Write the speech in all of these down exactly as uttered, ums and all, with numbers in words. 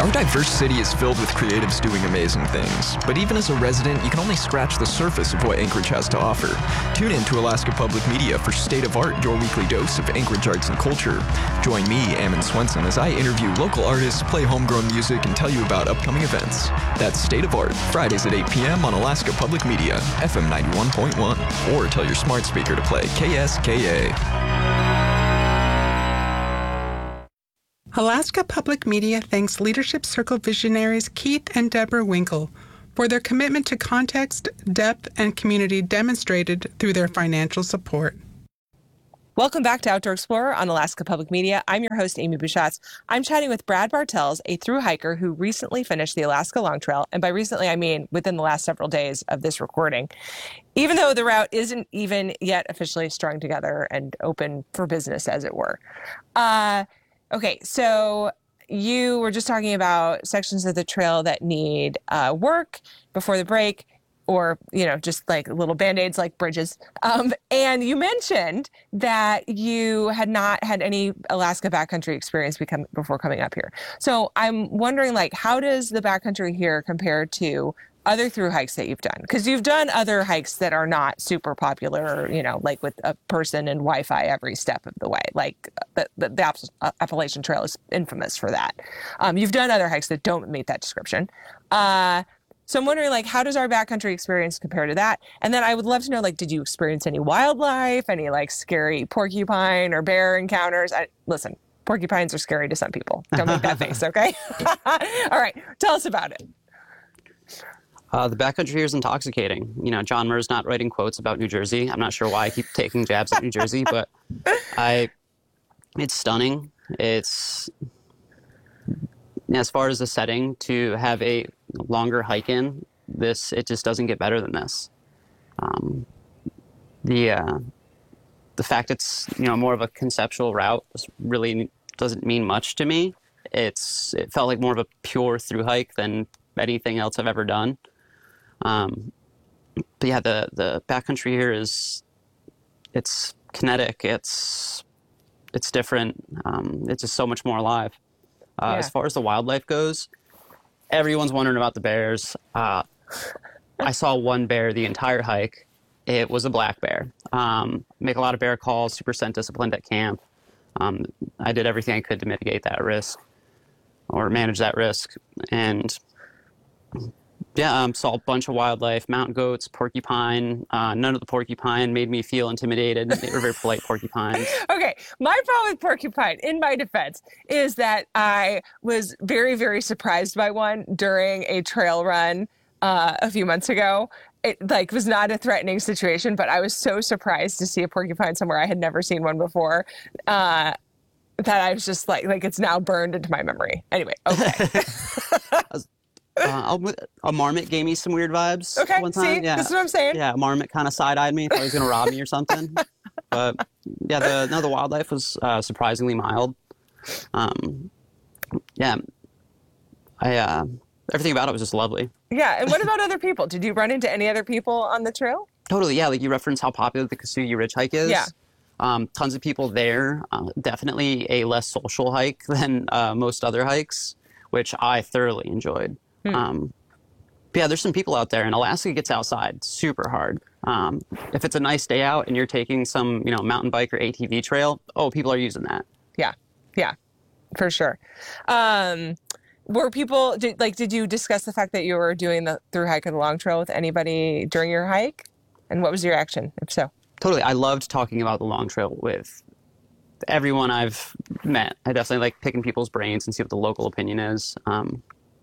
Our diverse city is filled with creatives doing amazing things, but even as a resident, you can only scratch the surface of what Anchorage has to offer. Tune in to Alaska Public Media for State of Art, your weekly dose of Anchorage arts and culture. Join me, Ammon Swenson, as I interview local artists, play homegrown music, and tell you about upcoming events. That's State of Art, Fridays at eight p.m. on Alaska Public Media, F M ninety-one point one, or tell your smart speaker to play K S K A. Alaska Public Media thanks Leadership Circle visionaries Keith and Deborah Winkle for their commitment to context, depth, and community demonstrated through their financial support. Welcome back to Outdoor Explorer on Alaska Public Media. I'm your host, Amy Bouchatz. I'm chatting with Brad Bartels, a thru hiker who recently finished the Alaska Long Trail. And by recently, I mean within the last several days of this recording. Even though the route isn't even yet officially strung together and open for business, as it were. Uh, Okay, so you were just talking about sections of the trail that need uh, work before the break, or, you know, just like little Band-Aids like bridges. Um, and you mentioned that you had not had any Alaska backcountry experience become, before coming up here. So I'm wondering, like, how does the backcountry here compare to other thru hikes that you've done? Because you've done other hikes that are not super popular, you know, like with a person and Wi-Fi every step of the way. Like the, the, the App- Appalachian Trail is infamous for that. Um, you've done other hikes that don't meet that description. Uh, so I'm wondering, like, how does our backcountry experience compare to that? And then I would love to know, like, did you experience any wildlife, any like scary porcupine or bear encounters? I, listen, porcupines are scary to some people. Don't make that face, okay? All right, tell us about it. Uh, the backcountry here is intoxicating. You know, John Muir's not writing quotes about New Jersey. I'm not sure why I keep taking jabs at New Jersey, but I, it's stunning. It's, as far as the setting, to have a longer hike in, this, it just doesn't get better than this. Um, the, uh, the fact it's, you know, more of a conceptual route really doesn't mean much to me. It's, it felt like more of a pure through hike than anything else I've ever done. Um, but yeah, the, the backcountry here is, it's kinetic, it's, it's different. Um, it's just so much more alive. Uh, Yeah. As far as the wildlife goes, everyone's wondering about the bears. Uh, I saw one bear the entire hike. It was a black bear. Um, make a lot of bear calls, super scent disciplined at camp. Um, I did everything I could to mitigate that risk or manage that risk. And yeah, um, saw a bunch of wildlife, mountain goats, porcupine. Uh, none of the porcupine made me feel intimidated. They were very polite porcupines. Okay, my problem with porcupine, in my defense, is that I was very, very surprised by one during a trail run uh, a few months ago. It like was not a threatening situation, but I was so surprised to see a porcupine somewhere I had never seen one before. Uh, that I was just like, like it's now burned into my memory. Anyway, okay. Uh, a marmot gave me some weird vibes. Okay, one time. see, yeah. this is what I'm saying. Yeah, a marmot kind of side-eyed me, thought he was going to rob me or something. But yeah, the no, the wildlife was uh, surprisingly mild. Um, yeah, I uh, everything about it was just lovely. Yeah, and what about other people? Did you run into any other people on the trail? Totally, yeah. Like you referenced how popular the Kasuya Ridge hike is. Yeah. Um, tons of people there. Uh, definitely a less social hike than uh, most other hikes, which I thoroughly enjoyed. Hmm. Um, but yeah, there's some people out there, and Alaska gets outside super hard. Um, if it's a nice day out and you're taking some, you know, mountain bike or A T V trail, oh, people are using that. Yeah, yeah, for sure. Um, were people, did, like, did you discuss the fact that you were doing the through hike or the long trail with anybody during your hike? And what was your reaction, if so? Totally. I loved talking about the long trail with everyone I've met. I definitely like picking people's brains and see what the local opinion is. Um,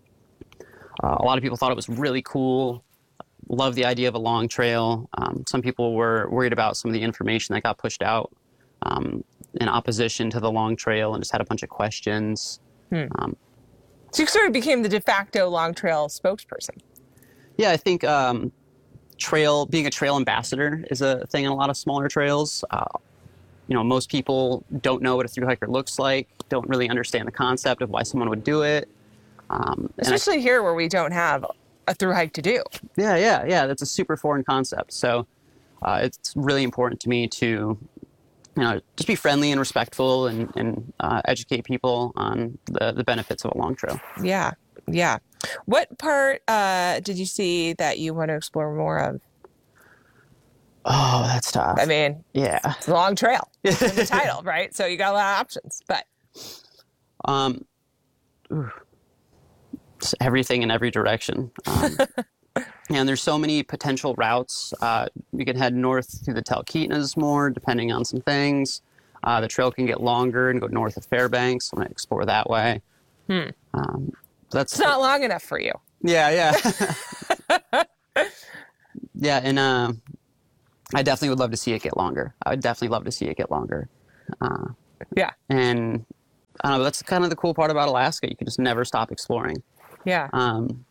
Uh, a lot of people thought it was really cool, loved the idea of a long trail. Um, some people were worried about some of the information that got pushed out um, in opposition to the long trail and just had a bunch of questions. Hmm. Um, so you sort of became the de facto long trail spokesperson. Yeah, I think um, trail being a trail ambassador is a thing in a lot of smaller trails. Uh, you know, most people don't know what a thru hiker looks like, don't really understand the concept of why someone would do it. Um, Especially I, here where we don't have a thru hike to do. Yeah, yeah, yeah. That's a super foreign concept. So uh, it's really important to me to you know, just be friendly and respectful and, and uh, educate people on the, the benefits of a long trail. Yeah. Yeah. What part uh, did you see that you want to explore more of? Oh, that's tough. I mean, yeah, it's a long trail. It's in the title, right? So you got a lot of options, but. Um, ooh, it's everything in every direction. Um, and there's so many potential routes. Uh, you can head north through the Talkeetnas more, depending on some things. Uh, the trail can get longer and go north of Fairbanks. I'm going to explore that way. Hmm. Um, that's it's not long enough for you. Yeah, yeah. yeah, and uh, I definitely would love to see it get longer. I would definitely love to see it get longer. Uh, yeah. And I don't know, that's kind of the cool part about Alaska. You can just never stop exploring. Yeah. Um,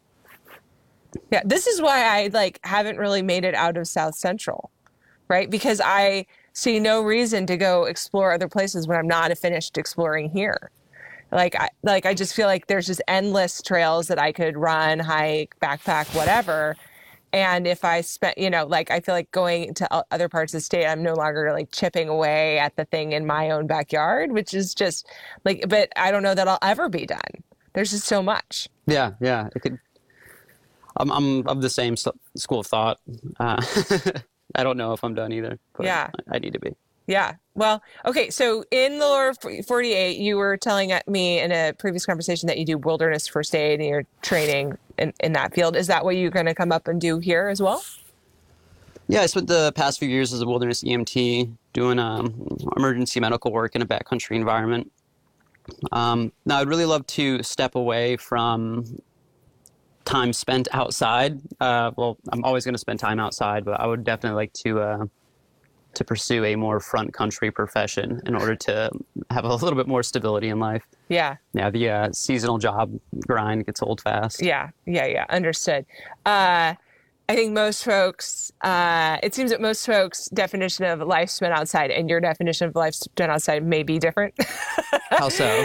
yeah. This is why I like haven't really made it out of South Central, right? Because I see no reason to go explore other places when I'm not finished exploring here. Like, I, like I just feel like there's just endless trails that I could run, hike, backpack, whatever. And if I spent, you know, like I feel like going to other parts of the state, I'm no longer like chipping away at the thing in my own backyard, which is just like, but I don't know that I'll ever be done. There's just so much. Yeah, yeah. It could. I'm, I'm of the same school of thought. Uh, I don't know if I'm done either. But yeah, I, I need to be. Yeah. Well, okay. So in the lower forty-eight, you were telling me in a previous conversation that you do wilderness first aid and you're training in, in that field. Is that what you're going to come up and do here as well? Yeah, I spent the past few years as a wilderness E M T doing um, emergency medical work in a backcountry environment. Um, now, I'd really love to step away from time spent outside. Uh, well, I'm always going to spend time outside, but I would definitely like to uh, to pursue a more front country profession in order to have a little bit more stability in life. Yeah. Yeah, the uh, seasonal job grind gets old fast. Yeah, yeah, yeah. Understood. Uh, I think most folks, uh, it seems that most folks' definition of life spent outside and your definition of life spent outside may be different. How so?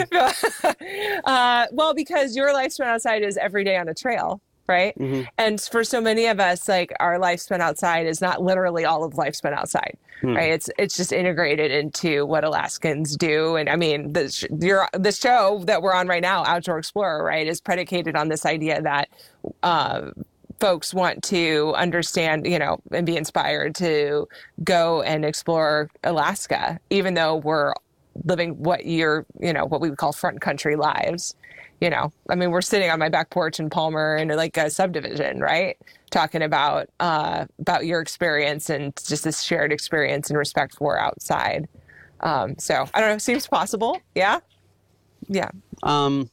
uh, well, because your life spent outside is every day on a trail, right? Mm-hmm. And for so many of us, like our life spent outside is not literally all of life spent outside, mm. right? It's it's just integrated into what Alaskans do. And I mean, the, your, the show that we're on right now, Outdoor Explorer, right, is predicated on this idea that uh, folks want to understand, you know, and be inspired to go and explore Alaska, even though we're living what you're, you know, what we would call front country lives. You know, I mean, we're sitting on my back porch in Palmer in like a subdivision, right? Talking about uh, about your experience and just this shared experience and respect for outside. Um, so I don't know, seems possible. Yeah. Yeah. Um,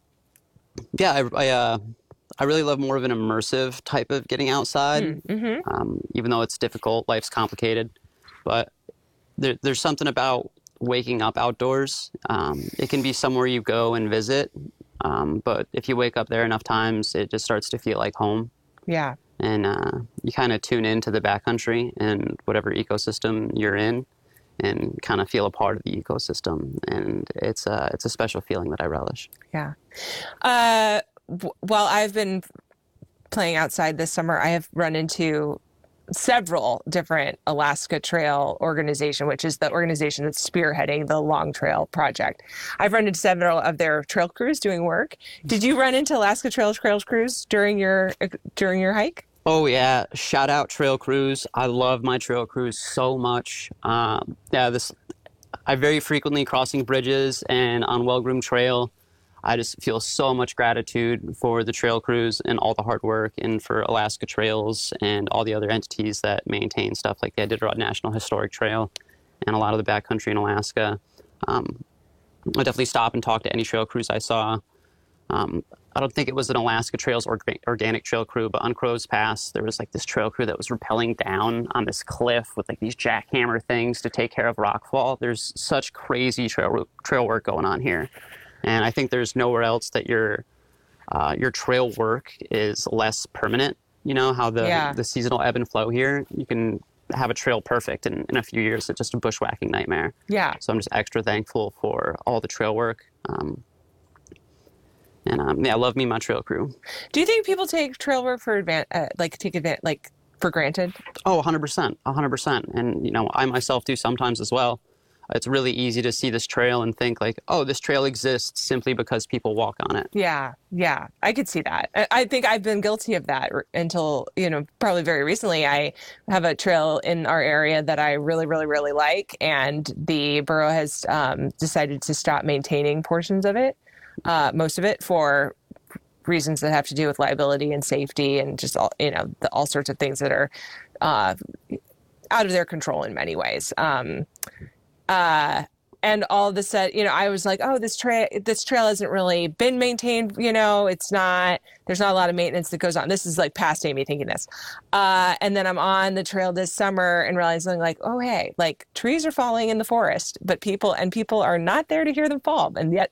yeah. I, I, uh, I really love more of an immersive type of getting outside. Mm-hmm. Um, even though it's difficult, life's complicated, but there, there's something about waking up outdoors. Um, it can be somewhere you go and visit. Um, but if you wake up there enough times, it just starts to feel like home. Yeah. And uh, you kind of tune into the backcountry and whatever ecosystem you're in and kind of feel a part of the ecosystem. And it's a, it's a special feeling that I relish. Yeah. Uh, w- while I've been playing outside this summer, I have run into several different Alaska Trail organization, which is the organization that's spearheading the Long Trail Project. I've run into several of their trail crews doing work. Did you run into Alaska Trail Trail crews during your during your hike? Oh yeah, shout out trail crews. I love my trail crews so much. Um, yeah, this I very frequently crossing bridges and on well-groomed trail. I just feel so much gratitude for the trail crews and all the hard work, and for Alaska Trails and all the other entities that maintain stuff like the Iditarod National Historic Trail and a lot of the backcountry in Alaska. Um, I definitely stop and talk to any trail crews I saw. Um, I don't think it was an Alaska Trails or organic trail crew, but on Crow's Pass, there was like this trail crew that was rappelling down on this cliff with like these jackhammer things to take care of rockfall. There's such crazy trail trail work going on here. And I think there's nowhere else that your uh, your trail work is less permanent. You know, how the, yeah. the seasonal ebb and flow here, you can have a trail perfect in, in a few years. It's just a bushwhacking nightmare. Yeah. So I'm just extra thankful for all the trail work. Um, and um, yeah, I love me my trail crew. Do you think people take trail work for advan- uh, like take advantage, like for granted? Oh, one hundred percent, one hundred percent. And, you know, I myself do sometimes as well. it's really easy to see this trail and think like, oh, this trail exists simply because people walk on it. Yeah, yeah, I could see that. I, I think I've been guilty of that until, you know, probably very recently. I have a trail in our area that I really, really, really like, and the borough has um, decided to stop maintaining portions of it, uh, most of it, for reasons that have to do with liability and safety and just all, you know, the, all sorts of things that are uh, out of their control in many ways. Um, uh, and all of a sudden, you know, I was like, oh, this trail, this trail hasn't really been maintained. You know, it's not, there's not a lot of maintenance that goes on. This is like past Amy thinking this. Uh, and then I'm on the trail this summer and realizing like, oh, hey, like trees are falling in the forest, but people and people are not there to hear them fall. And yet